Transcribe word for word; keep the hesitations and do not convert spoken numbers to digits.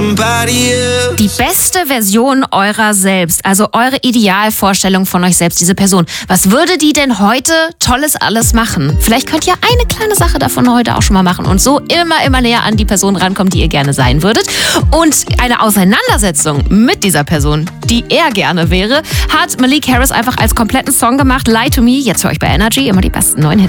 somebody else. Die beste Version eurer selbst, also eure Idealvorstellung von euch selbst, diese Person. Was würde die denn heute Tolles alles machen? Vielleicht könnt ihr eine kleine Sache davon heute auch schon mal machen und so immer, immer näher an die Person rankommen, die ihr gerne sein würdet. Und eine Auseinandersetzung mit dieser Person, die er gerne wäre, hat Malik Harris einfach als kompletten Song gemacht. Lie to Me, jetzt für euch bei Energy, immer die besten neuen Hits.